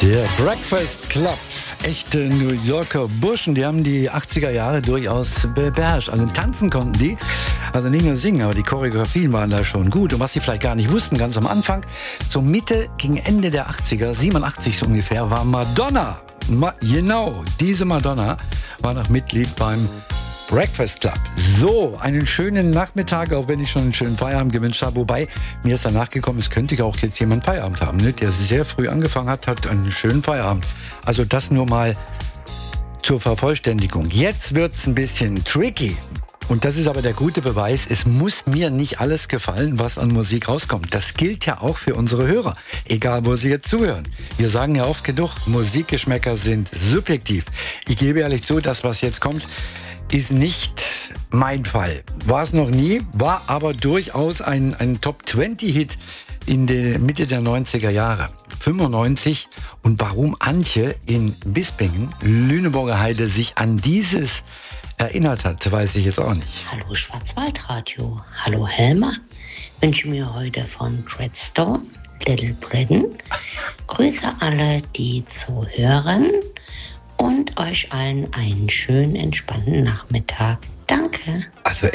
Der Breakfast Club. Echte New Yorker Burschen, die haben die 80er Jahre durchaus beherrscht. Also tanzen konnten die, also nicht nur singen, aber die Choreografien waren da schon gut. Und was sie vielleicht gar nicht wussten, ganz am Anfang, so Mitte gegen Ende der 80er, 87 so ungefähr, war Madonna. Genau, diese Madonna war noch Mitglied beim Breakfast Club. So, einen schönen Nachmittag, auch wenn ich schon einen schönen Feierabend gewünscht habe. Wobei, mir ist danach gekommen, es könnte auch jetzt jemand Feierabend haben, ne? Der sehr früh angefangen hat einen schönen Feierabend. Also das nur mal zur Vervollständigung. Jetzt wird's ein bisschen tricky. Und das ist aber der gute Beweis, es muss mir nicht alles gefallen, was an Musik rauskommt. Das gilt ja auch für unsere Hörer, egal wo sie jetzt zuhören. Wir sagen ja oft genug, Musikgeschmäcker sind subjektiv. Ich gebe ehrlich zu, das, was jetzt kommt, ist nicht mein Fall. War es noch nie, war aber durchaus ein Top-20-Hit in der Mitte der 90er Jahre. 95. Und warum Antje in Bispingen, Lüneburger Heide, sich an dieses erinnert hat, weiß ich jetzt auch nicht. Hallo Schwarzwaldradio, hallo Helmer. Wünsche mir heute von Treadstone, Little Britain. Grüße alle, die zuhören. Und euch allen einen schönen, entspannten Nachmittag. Danke. Also